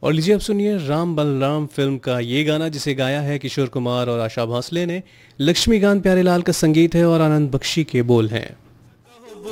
और लीजिए अब सुनिए राम बलराम फिल्म का ये गाना जिसे गाया है किशोर कुमार और आशा भोसले ने। लक्ष्मीकांत प्यारेलाल का संगीत है और आनंद बख्शी के बोल हैं।